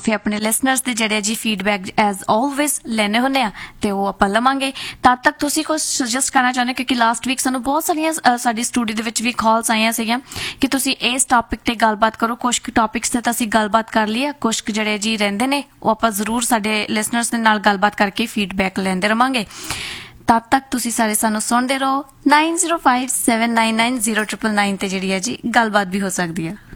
ਫਿਰ ਆਪਣੇ ਲਿਸਨਰਸ ਦੇ ਜਿਹੜੇ ਜੀ ਫੀਡਬੈਕ ਐਜ਼ ਆਲਵੇਜ਼ ਲੈਣੇ ਹੁੰਦੇ ਆ ਤੇ ਉਹ ਆਪਾਂ ਲਵਾਂਗੇ। ਤਦ ਤੱਕ ਤੁਸੀਂ ਕੁਝ ਸੁਜੈਸਟ ਕਰਨਾ ਚਾਹੁੰਦੇ ਕਿਉਂਕਿ ਲਾਸਟ ਵੀਕ ਸਾਨੂੰ ਬਹੁਤ ਸਾਰੀਆਂ ਸਾਡੀ ਸਟੂਡੀਓ ਦੇ ਵਿੱਚ ਵੀ ਕਾਲਸ ਆਈਆਂ ਸੀਗੀਆਂ ਕਿ ਤੁਸੀਂ ਇਸ ਟੌਪਿਕ ਤੇ ਗੱਲਬਾਤ ਕਰੋ। ਕੁਝ ਕੁ ਟੌਪਿਕਸ ਤੇ ਤਾਂ ਅਸੀਂ ਗੱਲਬਾਤ ਕਰ ਲਈ ਆ, ਕੁਝ ਕੁ ਜਿਹੜੇ ਜੀ ਰਹਿੰਦੇ ਨੇ ਉਹ ਆਪਾਂ ਜ਼ਰੂਰ ਸਾਡੇ ਲਿਸਨਰਸ ਦੇ ਨਾਲ ਗੱਲਬਾਤ ਕਰਕੇ ਫੀਡਬੈਕ ਲੈਂਦੇ ਰਵਾਂਗੇ। ਤਦ ਤੱਕ ਤੁਸੀਂ ਸਾਰੇ ਸਾਨੂੰ ਸੁਣਦੇ ਰਹੋ। 9057990999 ਤੇ ਜਿਹੜੀ ਹੈ ਜੀ ਗੱਲਬਾਤ ਵੀ ਹੋ ਸਕਦੀ ਆ।